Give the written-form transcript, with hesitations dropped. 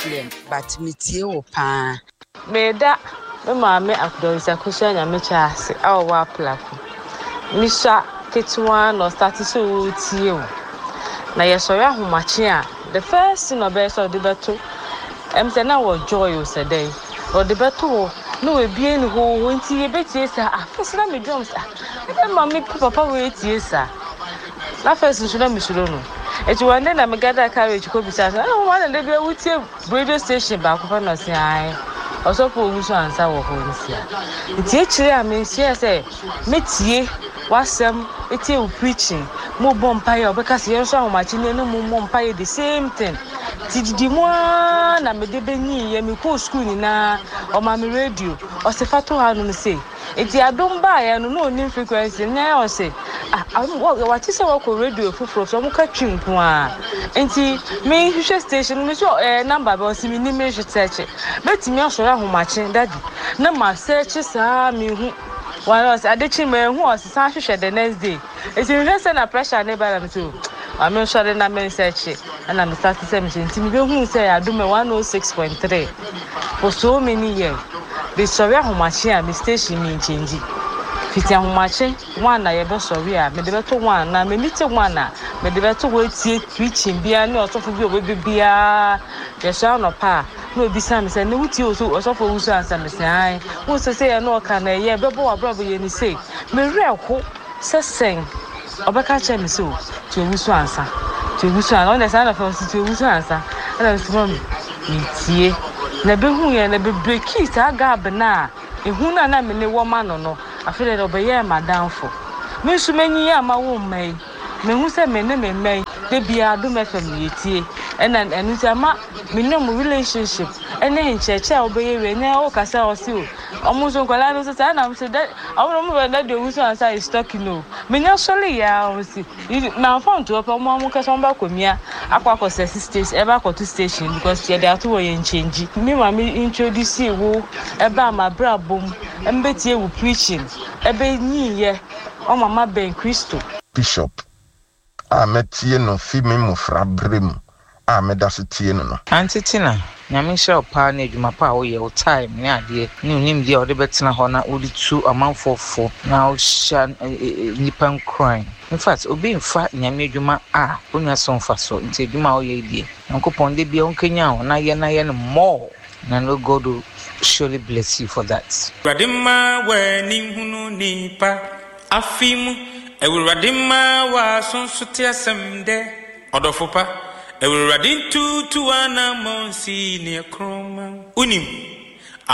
problem, but metie wo pa. Meda me maame akudonsa kusha nyame chaase awa plako. Misha ketwa no start so tie o. Na yesori ahomache a the first thing obey so de beto. Say na wo joy o sedey. O de beto no we bien ho nti ye betie sa afese na me drums e ma me papa we tie sa na first nso na me suro no eti one day na me gather carriage ko bisa sa one day be wutie radio station ba ko fa no se ai osopo oguso ansa wo ho nsia nti e kire a me nsia se metie wasem etie u preaching mo bompaye obeka se yenso ahomachi ne no mo bompaye the same thing tididi mo na me de benyi ye me ko school ni na o ma me radio o se fato ha no se eti adom ba ya no no ni frequency na o se what is our radio fufuro so mo ka twinko a enti me hwehwe station me so number ba o se me ni me hwetche betimi asoro ahomachi daddy na ma search sa me hu one say adechi me hu o se san hwehwe the next day eti me say na pressure na ba na so I'm sure na me search and I'm starting to say me hu say adom 106.3 for so many years. The sorry ahomachi a me station me change. Fiti ahomachi one na ye be sorry a me de beto one na me meet one na me de beto we tie preaching bia na osofo bi obi bia ye so no pa no obi sam say ne wuti oso osofo wusu ansa me say ai wo say ye no ka na ye bebo wa brabo ye ni say me reho sesen obeka che me so to wusu ansa on the side of us to wusu ansa and I say me tie na be hu ye na be break it aga bena ehu na me ne wo ma no afere do be ye madamfo me su manyi ya ma wo mai me hu se me ne me mai de bia do me fam ye tie and enu ti ama me no relationship ene ncheche a obeye we ne o kasa o si o omo so kwala no so na me se that omo me na de wusu ansa is talking no me nya sole ya o si na phone to opo mo kasa mba komia akwa station e ba to station because ye dey ato wo ye change me ma me introduce wo e ba ma brabom embetie wo preaching ebe nyi ye o mama ben Christo Bishop metie no fi me mufra brem medasetie no Antitina nyame sha opa na adwuma pa wo ye o time ne ade ne onim dia o de betena ho na odi tu amanfofo na o sha nipan crime. In fact obi mfa nyame adwuma onwa so mfa so nti adwuma wo ye die nkopon de bia onkanya ho na ye no more na no God will surely bless you for that. Radima we ni hunu nipa afimu ewuradima wa sonsote asemde odofopa ewuradin tu ana monsi ne kroma unim